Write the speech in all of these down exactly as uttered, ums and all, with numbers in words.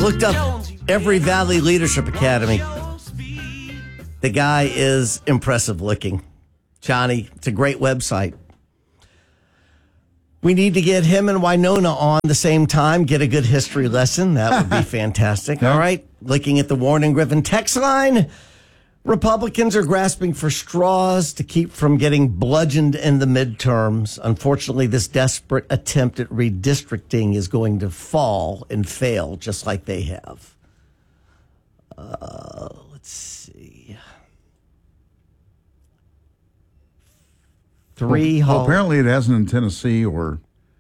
looked up Every Valley Leadership Academy. The guy is impressive looking. Johnny, it's a great website. We need to get him and Winona on the same time, get a good history lesson. That would be fantastic. All right. Looking at the Warren and Griffin text line, Republicans are grasping for straws to keep from getting bludgeoned in the midterms. Unfortunately, this desperate attempt at redistricting is going to fall and fail just like they have. Uh, let's see. Three. Well, well, apparently it hasn't in Tennessee or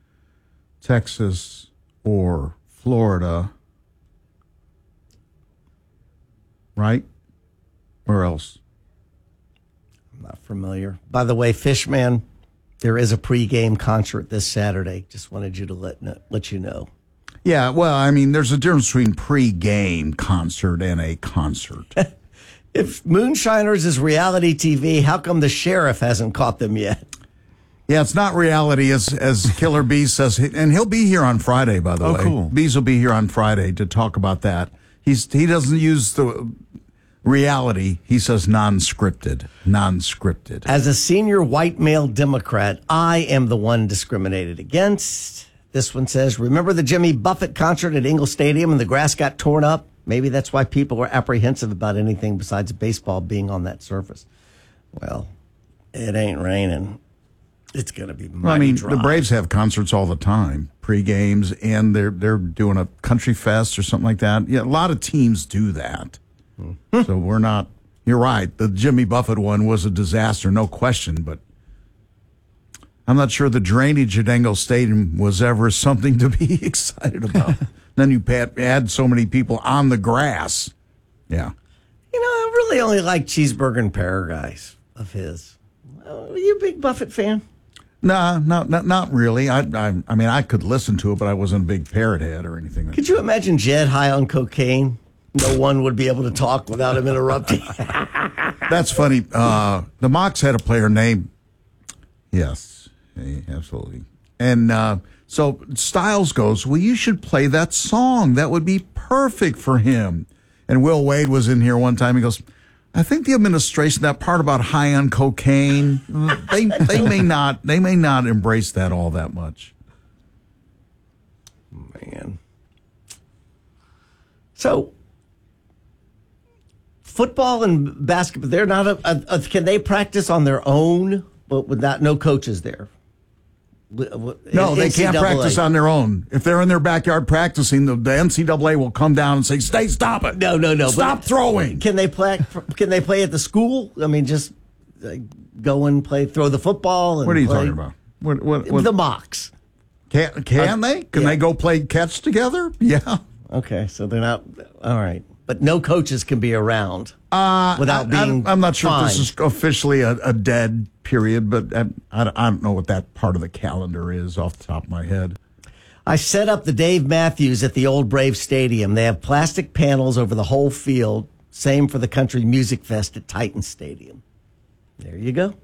Texas or Florida. Right? Where else? I'm not familiar. By the way, Fishman, there is a pregame concert this Saturday. Just wanted you to let let you know. Yeah, well, I mean, there's a difference between pregame concert and a concert. If Moonshiners is reality T V, how come the sheriff hasn't caught them yet? Yeah, it's not reality, as as Killer Bees says, and he'll be here on Friday. By the oh, way, cool. Bees will be here on Friday to talk about that. He's he doesn't use the reality. He says non-scripted, non-scripted. As a senior white male Democrat, I am the one discriminated against. This one says, remember the Jimmy Buffett concert at Ingle Stadium and the grass got torn up? Maybe that's why people were apprehensive about anything besides baseball being on that surface. Well, it ain't raining. It's going to be mighty well, I mean, dry. the Braves have concerts all the time, pre-games, and they're they're doing a country fest or something like that. Yeah, a lot of teams do that. Hmm. So we're not. You're right. The Jimmy Buffett one was a disaster, no question. But I'm not sure the drainage at Engel Stadium was ever something to be excited about. Then you add so many people on the grass. Yeah. You know, I really only like Cheeseburger and Paradise of his. Uh, are you a big Buffett fan? Nah, not not not really. I, I I mean, I could listen to it, but I wasn't a big parrot head or anything. Could you imagine Jed high on cocaine? No one would be able to talk without him interrupting. That's funny. Uh, the Mocs had a player named. Yes, absolutely. And uh, so Styles goes, well, you should play that song. That would be perfect for him. And Will Wade was in here one time. He goes, I think the administration, that part about high on cocaine, they they may not they may not embrace that all that much. Man. So football and basketball, they're not a, a, a can they practice on their own, but without no coaches there? No, they can't practice on their own. If they're in their backyard practicing, the, the N C double A will come down and say, "Stay, stop it! No, no, no! Stop throwing." Can they play? Can they play at the school? I mean, just like, go and play, throw the football. And what are you play. talking about? What, what, what? The Mocs. Can can uh, they? Can yeah. they go play catch together? Yeah. Okay, so they're not all right, but no coaches can be around uh, without I, being. I, I'm not sure fined. if this is officially a, a dead period, but I, I, I don't know what that part of the calendar is off the top of my head. I set up the Dave Matthews at the old Brave Stadium. They have plastic panels over the whole field. Same for the Country Music Fest at Titan Stadium. There you go.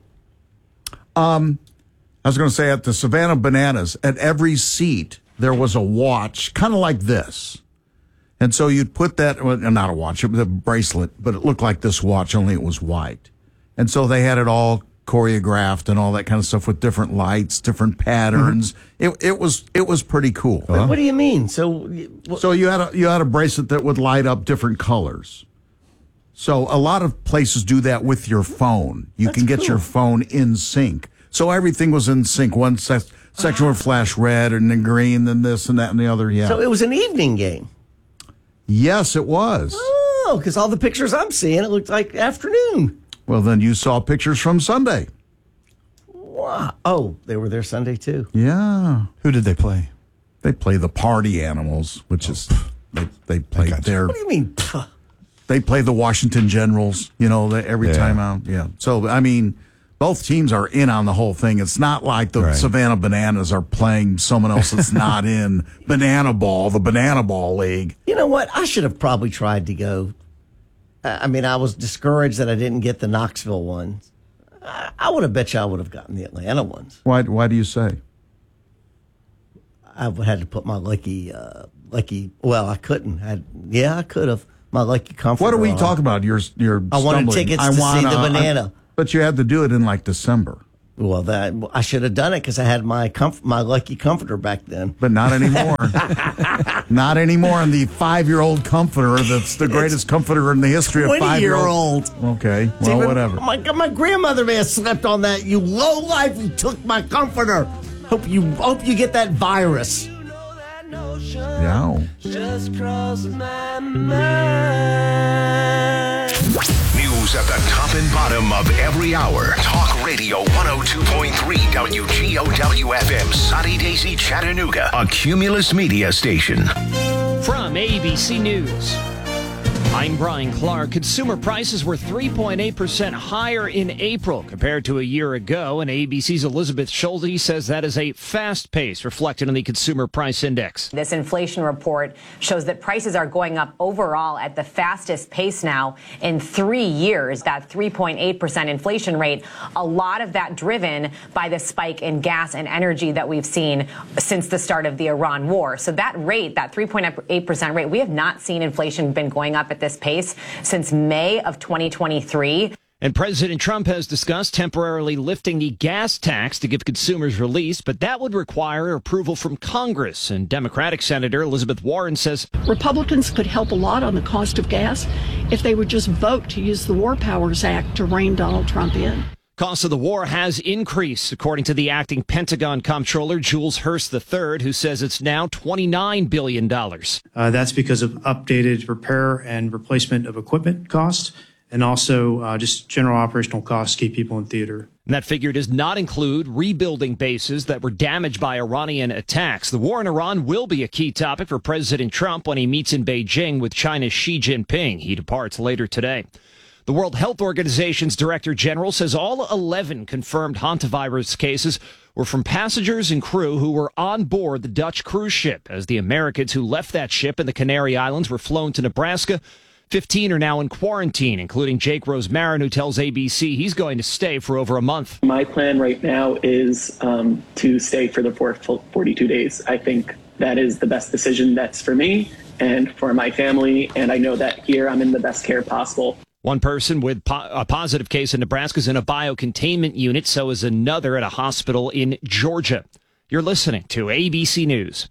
Um, I was going to say at the Savannah Bananas, at every seat there was a watch, kind of like this. And so you'd put that, well, not a watch, it was a bracelet, but it looked like this watch, only it was white. And so they had it all choreographed and all that kind of stuff with different lights, different patterns. Mm-hmm. It it was it was pretty cool. Uh-huh. What do you mean? So wh- so you had a you had a bracelet that would light up different colors. So a lot of places do that with your phone. You That's can get cool. your phone in sync. So everything was in sync. One se- section would flash red and then green, then this and that and the other. Yeah. So it was an evening game. Yes, it was. Oh, because all the pictures I'm seeing, it looked like afternoon. Well, then you saw pictures from Sunday. Wow. Oh, they were there Sunday, too. Yeah. Who did they play? They play the Party Animals, which oh. is, they, they play their... What do you mean? They play the Washington Generals, you know, every yeah. time out. Yeah. So, I mean, both teams are in on the whole thing. It's not like the right. Savannah Bananas are playing someone else that's not in Banana Ball, the Banana Ball League. You know what? I should have probably tried to go. I mean, I was discouraged that I didn't get the Knoxville ones. I, I would have bet you I would have gotten the Atlanta ones. Why Why do you say? I had to put my lucky, uh, lucky. Well, I couldn't. I, yeah, I could have my lucky comforter. What are we on. talking about? You're you're. I wanted stumbling. tickets I to wanna, see the banana. I, but you had to do it in like December. Well, that I should have done it because I had my comf- my lucky comforter back then. But not anymore. Not anymore. And the five-year-old comforter that's the greatest comforter in the history of five-year-old. twenty-year-old. Okay, well, Even, whatever. Oh my God, my grandmother may have slept on that. You low life, you took my comforter. Hope you hope you get that virus. Yeah. Just crossed my mind. News at the top and bottom of every hour. Talk Radio one oh two point three W G O W F M, Sunny Daisy, Chattanooga, a Cumulus Media station. From A B C News, I'm Brian Clark. Consumer prices were three point eight percent higher in April compared to a year ago, and A B C's Elizabeth Schulte says that is a fast pace reflected in the Consumer Price Index. This inflation report shows that prices are going up overall at the fastest pace now in three years, that three point eight percent inflation rate, a lot of that driven by the spike in gas and energy that we've seen since the start of the Iran war. So that rate, that three point eight percent rate, we have not seen inflation been going up at this pace since May of twenty twenty-three. And President Trump has discussed temporarily lifting the gas tax to give consumers relief, but that would require approval from Congress. And Democratic Senator Elizabeth Warren says Republicans could help a lot on the cost of gas if they would just vote to use the War Powers Act to rein Donald Trump in. Cost of the war has increased, according to the acting Pentagon comptroller, Jules Hurst the third, who says it's now twenty-nine billion dollars. Uh, that's because of updated repair and replacement of equipment costs, and also uh, just general operational costs to keep people in theater. And that figure does not include rebuilding bases that were damaged by Iranian attacks. The war in Iran will be a key topic for President Trump when he meets in Beijing with China's Xi Jinping. He departs later today. The World Health Organization's Director General says all eleven confirmed hantavirus cases were from passengers and crew who were on board the Dutch cruise ship. As the Americans who left that ship in the Canary Islands were flown to Nebraska, fifteen are now in quarantine, including Jake Rosemarin, who tells A B C he's going to stay for over a month. My plan right now is um, to stay for the forty-two days. I think that is the best decision that's for me and for my family, and I know that here I'm in the best care possible. One person with po- a positive case in Nebraska is in a biocontainment unit, so is another at a hospital in Georgia. You're listening to A B C News.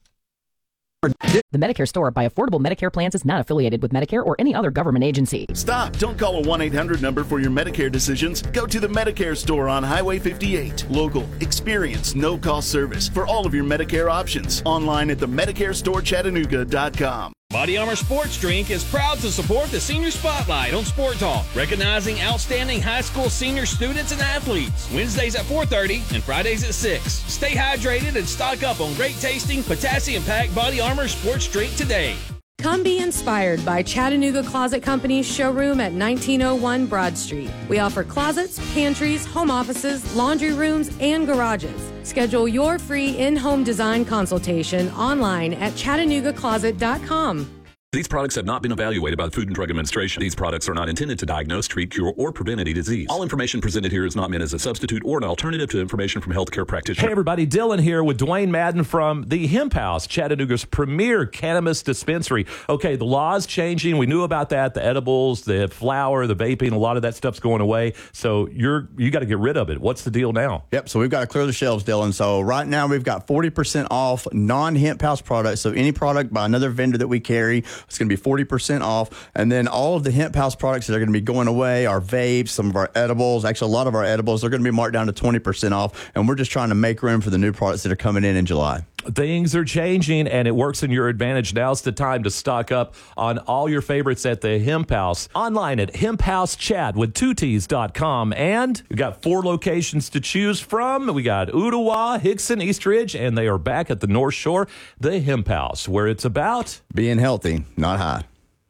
The Medicare Store by Affordable Medicare Plans is not affiliated with Medicare or any other government agency. Stop. Don't call a one eight hundred number for your Medicare decisions. Go to the Medicare Store on Highway fifty-eight. Local, experienced, no-cost service for all of your Medicare options. Online at the medicare store chattanooga dot com. Body Armor Sports Drink is proud to support the Senior Spotlight on Sport Talk, recognizing outstanding high school senior students and athletes. Wednesdays at four thirty and Fridays at six. Stay hydrated and stock up on great tasting, potassium-packed Body Armor Sports Drink today. Come be inspired by Chattanooga Closet Company's showroom at nineteen oh one Broad Street. We offer closets, pantries, home offices, laundry rooms, and garages. Schedule your free in-home design consultation online at chattanooga closet dot com. These products have not been evaluated by the Food and Drug Administration. These products are not intended to diagnose, treat, cure, or prevent any disease. All information presented here is not meant as a substitute or an alternative to information from healthcare practitioners. Hey everybody, Dylan here with Dwayne Madden from the Hemp House, Chattanooga's premier cannabis dispensary. Okay, the law's changing. We knew about that. The edibles, the flower, the vaping, a lot of that stuff's going away. So you're you got to get rid of it. What's the deal now? Yep, so we've got to clear the shelves, Dylan. So right now we've got forty percent off non-Hemp House products. So any product by another vendor that we carry, it's going to be forty percent off. And then all of the Hemp House products that are going to be going away, our vapes, some of our edibles, actually a lot of our edibles, they're going to be marked down to twenty percent off. And we're just trying to make room for the new products that are coming in in July. Things are changing, and it works in your advantage. Now's the time to stock up on all your favorites at the Hemp House. Online at hemp house chat with two T's dot com. And we got four locations to choose from. We got Ottawa, Hickson, Eastridge, and they are back at the North Shore, the Hemp House, where it's about being healthy, not high.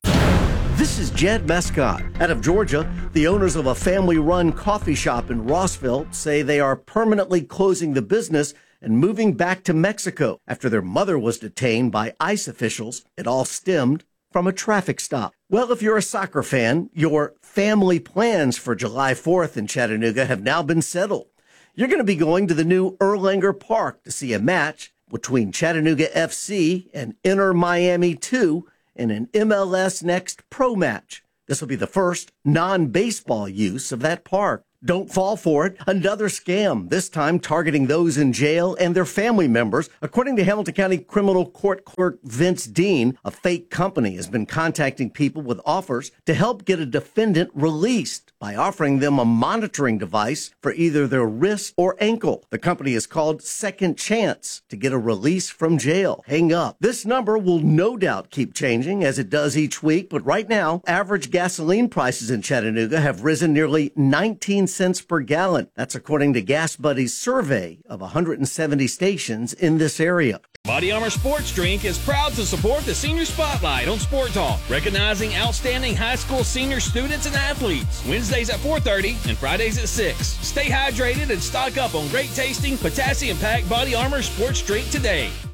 This is Jed Mescott. Out of Georgia, the owners of a family-run coffee shop in Rossville say they are permanently closing the business and moving back to Mexico after their mother was detained by ICE officials. It all stemmed from a traffic stop. Well, if you're a soccer fan, your family plans for July fourth in Chattanooga have now been settled. You're going to be going to the new Erlanger Park to see a match between Chattanooga F C and Inter Miami two in an M L S Next Pro match. This will be the first non-baseball use of that park. Don't fall for it. Another scam, this time targeting those in jail and their family members. According to Hamilton County Criminal Court Clerk Vince Dean, a fake company has been contacting people with offers to help get a defendant released by offering them a monitoring device for either their wrist or ankle. The company is called Second Chance to get a release from jail. Hang up. This number will no doubt keep changing as it does each week, but right now, average gasoline prices in Chattanooga have risen nearly nineteen cents per gallon. That's according to Gas Buddy's survey of one hundred seventy stations in this area. Body Armor Sports Drink is proud to support the Senior Spotlight on Sport Talk, recognizing outstanding high school senior students and athletes. Wednesdays at four thirty and Fridays at six. Stay hydrated and stock up on great tasting, potassium-packed Body Armor Sports Drink today.